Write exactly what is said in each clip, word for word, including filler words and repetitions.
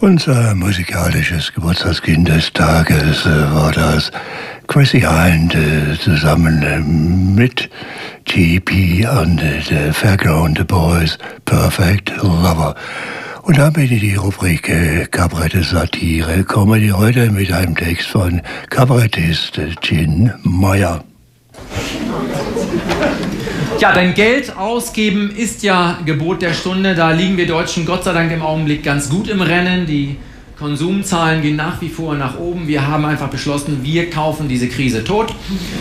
Unser musikalisches Geburtstagskind des Tages äh, war das Chrissy Hind äh, zusammen äh, mit T P und äh, The Fairground Boys, Perfect Lover. Und damit in die Rubrik äh, Kabarette Satire kommen wir heute mit einem Text von Kabarettist Gin Meyer. Ja, denn Geld ausgeben ist ja Gebot der Stunde. Da liegen wir Deutschen Gott sei Dank im Augenblick ganz gut im Rennen. Die Konsumzahlen gehen nach wie vor nach oben. Wir haben einfach beschlossen, wir kaufen diese Krise tot.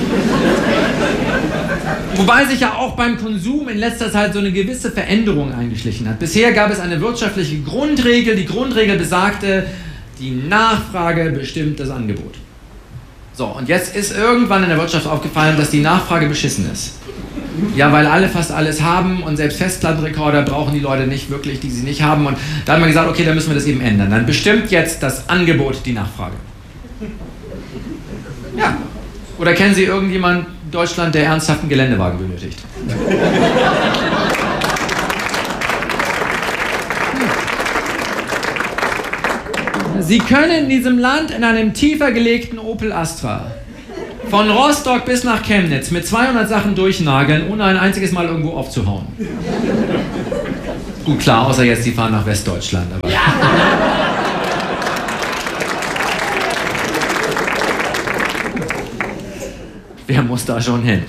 Wobei sich ja auch beim Konsum in letzter Zeit so eine gewisse Veränderung eingeschlichen hat. Bisher gab es eine wirtschaftliche Grundregel. Die Grundregel besagte, die Nachfrage bestimmt das Angebot. So, und jetzt ist irgendwann in der Wirtschaft aufgefallen, dass die Nachfrage beschissen ist. Ja, weil alle fast alles haben und selbst Festplattenrekorder brauchen die Leute nicht wirklich, die sie nicht haben. Und da haben wir gesagt, okay, dann müssen wir das eben ändern. Dann bestimmt jetzt das Angebot die Nachfrage. Ja. Oder kennen Sie irgendjemanden in Deutschland, der ernsthaft einen Geländewagen benötigt? Sie können in diesem Land in einem tiefer gelegten Opel Astra von Rostock bis nach Chemnitz mit zweihundert Sachen durchnageln, ohne ein einziges Mal irgendwo aufzuhauen. Gut, klar, außer jetzt, die fahren nach Westdeutschland. Aber ja. Wer muss da schon hin?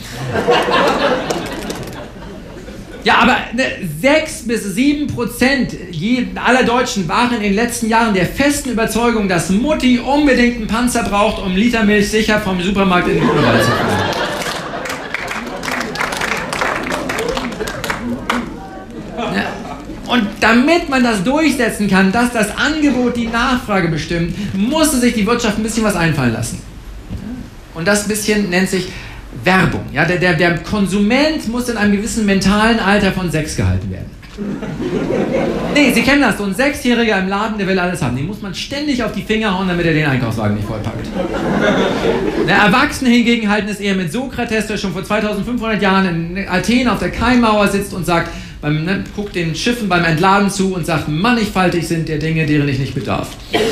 Ja, aber sechs bis sieben Prozent aller Deutschen waren in den letzten Jahren der festen Überzeugung, dass Mutti unbedingt einen Panzer braucht, um Liter Milch sicher vom Supermarkt in den Grünwald zu fahren. Ja. Und damit man das durchsetzen kann, dass das Angebot die Nachfrage bestimmt, musste sich die Wirtschaft ein bisschen was einfallen lassen. Und das bisschen nennt sich Werbung. Ja, der, der, der Konsument muss in einem gewissen mentalen Alter von sechs gehalten werden. Nee, Sie kennen das, so ein Sechsjähriger im Laden, der will alles haben. Den muss man ständig auf die Finger hauen, damit er den Einkaufswagen nicht vollpackt. Der Erwachsene hingegen halten es eher mit Sokrates, der schon vor zweitausendfünfhundert Jahren in Athen auf der Kaimauer sitzt und sagt, beim, ne, guckt den Schiffen beim Entladen zu und sagt, mannigfaltig sind der Dinge, deren ich nicht bedarf.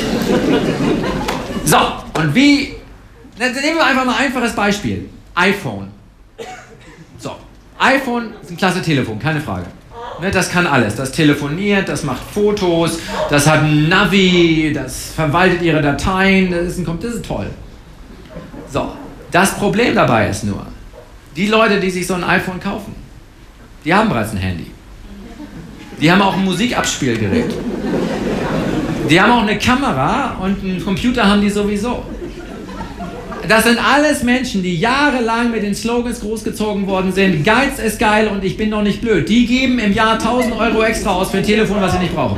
So, und wie... Nehmen wir einfach mal ein einfaches Beispiel. iPhone. So, iPhone ist ein klasse Telefon, keine Frage. Ne, das kann alles. Das telefoniert, das macht Fotos, das hat ein Navi, das verwaltet ihre Dateien, das ist, ein, das ist toll. So, das Problem dabei ist nur, die Leute, die sich so ein iPhone kaufen, die haben bereits ein Handy. Die haben auch ein Musikabspielgerät. Die haben auch eine Kamera und einen Computer haben die sowieso. Das sind alles Menschen, die jahrelang mit den Slogans großgezogen worden sind. Geiz ist geil und ich bin noch nicht blöd. Die geben im Jahr tausend Euro extra aus für ein Telefon, was sie nicht brauchen.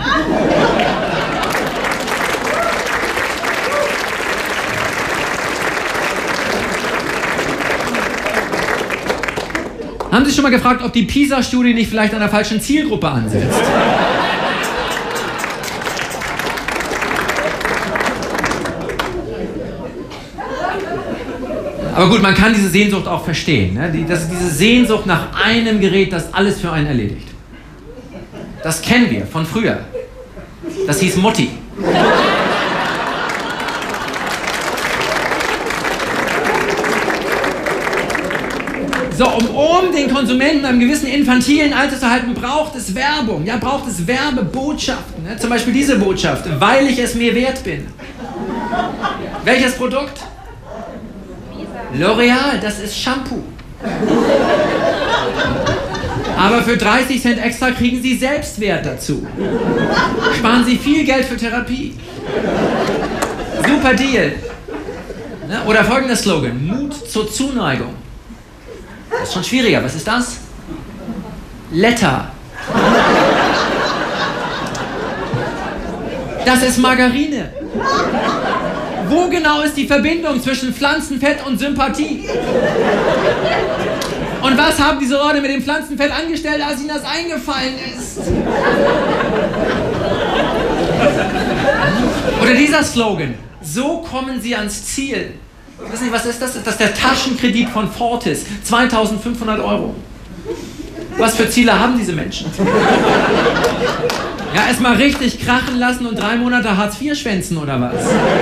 Haben Sie schon mal gefragt, ob die PISA-Studie nicht vielleicht an der falschen Zielgruppe ansetzt? Aber gut, man kann diese Sehnsucht auch verstehen. Ne? Die, das ist diese Sehnsucht nach einem Gerät, das alles für einen erledigt. Das kennen wir von früher. Das hieß Mutti. So, um, um den Konsumenten in einem gewissen infantilen Alter zu halten, braucht es Werbung. Ja, braucht es Werbebotschaften. Ne? Zum Beispiel diese Botschaft, weil ich es mir wert bin. Welches Produkt? L'Oreal, das ist Shampoo. Aber für dreißig Cent extra kriegen Sie Selbstwert dazu. Sparen Sie viel Geld für Therapie. Super Deal. Oder folgender Slogan, Mut zur Zuneigung. Das ist schon schwieriger, was ist das? Letter. Das ist Margarine. Wo genau ist die Verbindung zwischen Pflanzenfett und Sympathie? Und was haben diese Leute mit dem Pflanzenfett angestellt, als ihnen das eingefallen ist? Oder dieser Slogan, so kommen sie ans Ziel. Wissen Sie, was ist das? Das ist der Taschenkredit von Fortis, zweitausendfünfhundert Euro. Was für Ziele haben diese Menschen? Ja, erstmal richtig krachen lassen und drei Monate Hartz vier schwänzen, oder was?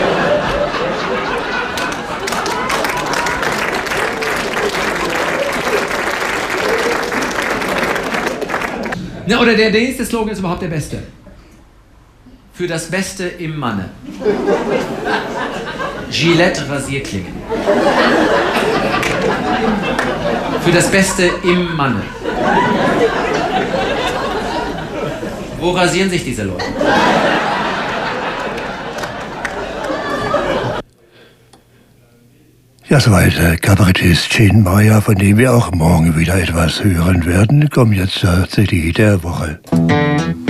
Ja, oder der, der nächste Slogan ist überhaupt der beste. Für das Beste im Manne. Gillette Rasierklingen. Für das Beste im Manne. Wo rasieren sich diese Leute? Ja, soweit der Kabarettist Gene Meyer, von dem wir auch morgen wieder etwas hören werden, kommt jetzt zur C D der Woche.